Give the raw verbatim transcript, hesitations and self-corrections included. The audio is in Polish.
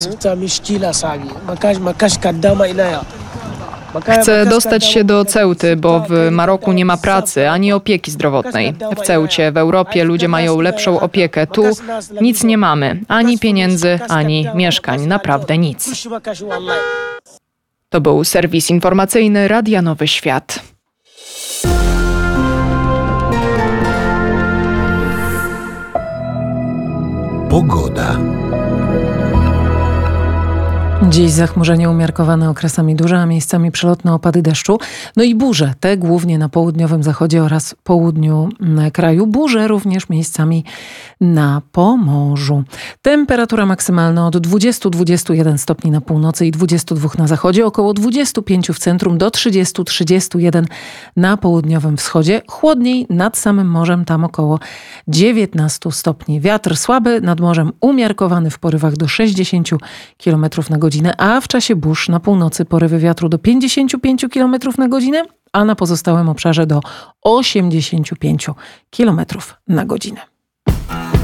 Chcę dostać się do Ceuty, bo w Maroku nie ma pracy ani opieki zdrowotnej. W Ceucie, w Europie ludzie mają lepszą opiekę. Tu nic nie mamy. Ani pieniędzy, ani mieszkań. Naprawdę nic. To był serwis informacyjny Radia Nowy Świat. Pogoda. Dziś zachmurzenie umiarkowane, okresami duże, a miejscami przelotne opady deszczu. No i burze, te głównie na południowym zachodzie oraz południu kraju. Burze również miejscami na Pomorzu. Temperatura maksymalna od dwudziestu do dwudziestu jeden stopni na północy i dwudziestu dwóch na zachodzie, około dwudziestu pięciu w centrum, do trzydziestu do trzydziestu jeden na południowym wschodzie. Chłodniej nad samym morzem, tam około dziewiętnastu stopni. Wiatr słaby, nad morzem umiarkowany w porywach do sześćdziesięciu kilometrów na godzinę, a w czasie burz na północy porywy wiatru do pięćdziesięciu pięciu kilometrów na godzinę, a na pozostałym obszarze do osiemdziesięciu pięciu kilometrów na godzinę.